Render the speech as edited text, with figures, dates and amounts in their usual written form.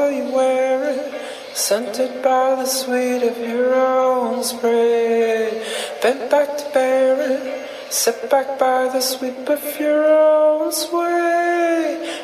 will you wear it? Scented by the sweet of your own spray. Bent back to bear it, set back by the sweep of your own sway.